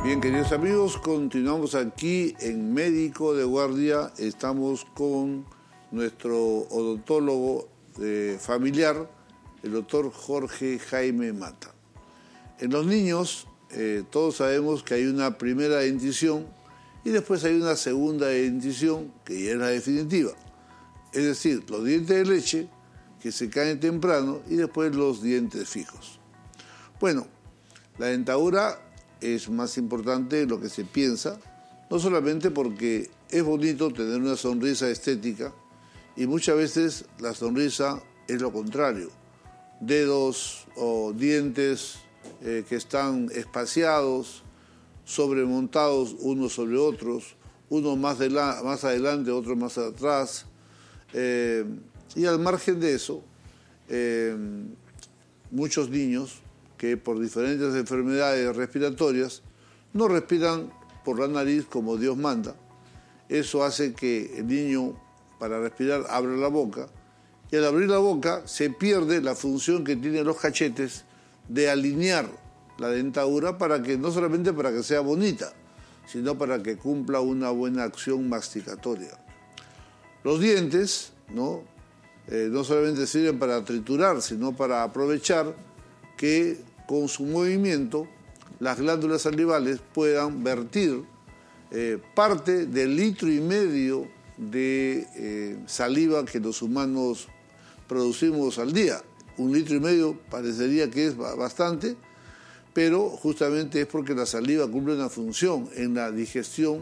Bien, queridos amigos, continuamos aquí en Médico de Guardia. Estamos con nuestro odontólogo familiar, el doctor Jorge Jaime Mata. En los niños, todos sabemos que hay una primera dentición y después hay una segunda dentición, que ya es la definitiva. Es decir, los dientes de leche, que se caen temprano, y después los dientes fijos. Bueno, la dentadura es más importante de lo que se piensa, no solamente porque es bonito tener una sonrisa estética, y muchas veces la sonrisa es lo contrario. Dedos o dientes que están espaciados, sobremontados unos sobre otros, uno más adelante, otro más atrás. Y al margen de eso, muchos niños que por diferentes enfermedades respiratorias no respiran por la nariz como Dios manda. Eso hace que el niño, para respirar, abra la boca, y al abrir la boca se pierde la función que tienen los cachetes de alinear la dentadura para que, no solamente para que sea bonita, sino para que cumpla una buena acción masticatoria. Los dientes, no solamente sirven para triturar, sino para aprovechar que con su movimiento las glándulas salivales puedan vertir parte del 1,5 litros de saliva que los humanos producimos al día. 1,5 litros parecería que es bastante, pero justamente es porque la saliva cumple una función en la digestión